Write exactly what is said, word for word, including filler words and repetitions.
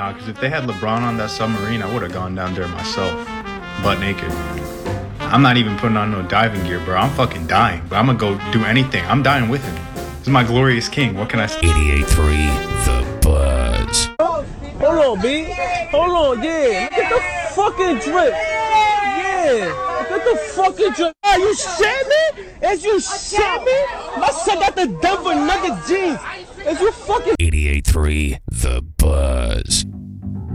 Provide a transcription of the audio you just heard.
Nah, because if they had LeBron on that submarine, I would have gone down there myself, butt naked. I'm not even putting on no diving gear, bro. I'm fucking dying, but I'm gonna go do anything. I'm dying with him. This is my glorious king. What can I say? eighty-eight point three The Buzz. Hold on, B. Hold on, yeah. Look at the fucking drip. Yeah. Look at the fucking drip. Are you shit me? Is you shit me? My son got the Denver Nugget jeans. Is you fucking... eighty-eight point three The Buzz.